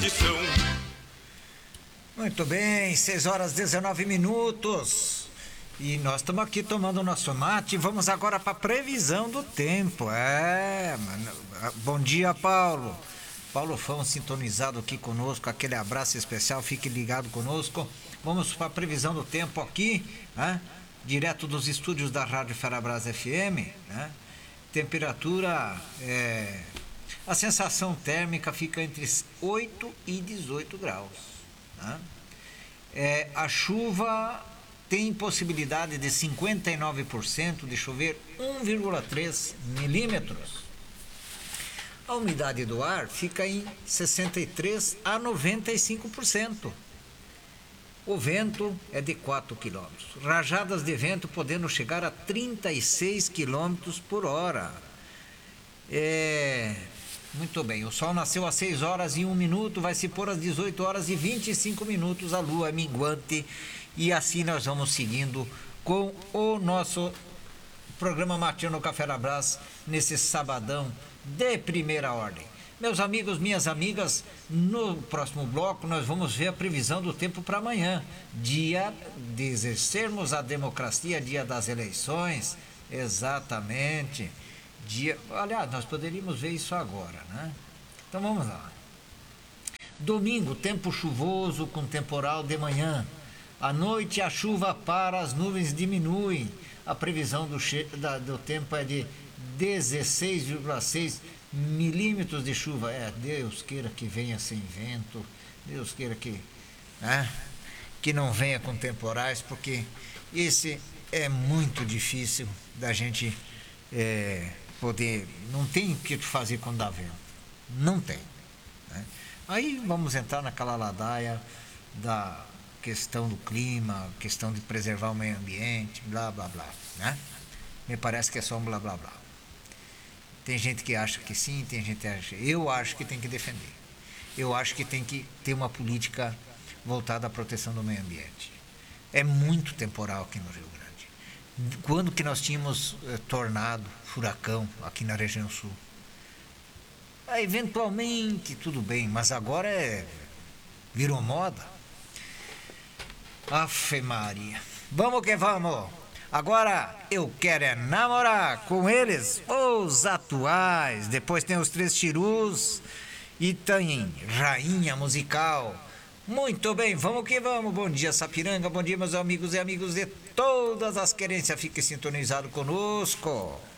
Muito bem, 6h19. E nós estamos aqui tomando o nosso mate e vamos agora para a previsão do tempo. Bom dia, Paulo. Paulo Fão sintonizado aqui conosco, aquele abraço especial, fique ligado conosco. Vamos para a previsão do tempo aqui, direto dos estúdios da Rádio Ferabras FM, Temperatura, a sensação térmica fica entre 8 e 18 graus. A chuva tem possibilidade de 59% de chover 1,3 milímetros. A umidade do ar fica em 63 a 95%. O vento é de 4 km. Rajadas de vento podendo chegar a 36 km por hora. Muito bem, o sol nasceu às 6h01, vai se pôr às 18h25, a lua é minguante e assim nós vamos seguindo com o nosso programa Matino Café da Brás nesse sabadão de primeira ordem. Meus amigos, minhas amigas, no próximo bloco nós vamos ver a previsão do tempo para amanhã, dia de exercermos a democracia, dia das eleições, exatamente. Aliás, nós poderíamos ver isso agora, Então vamos lá. Domingo, tempo chuvoso com temporal de manhã. À noite a chuva para, as nuvens diminuem. A previsão do tempo é de 16,6 milímetros de chuva. Deus queira que venha sem vento. Deus queira que não venha com temporais, porque esse é muito difícil da gente poder. Não tem o que fazer quando dá vento. Não tem. Aí vamos entrar naquela ladaia da questão do clima, questão de preservar o meio ambiente, blá, blá, blá, Me parece que é só um blá, blá, blá. Tem gente que acha que sim, tem gente que acha... Eu acho que tem que defender. Eu acho que tem que ter uma política voltada à proteção do meio ambiente. É muito temporal aqui no Rio Grande. Quando que nós tínhamos tornado, furacão aqui na região sul? Eventualmente, tudo bem, mas agora virou moda. Afe Maria. Vamos que vamos. Agora eu quero namorar com eles, os atuais. Depois tem os Três Chirus e tem Rainha Musical. Muito bem, vamos que vamos. Bom dia, Sapiranga. Bom dia, meus amigos e amigos de todas as querências. Fique sintonizado conosco.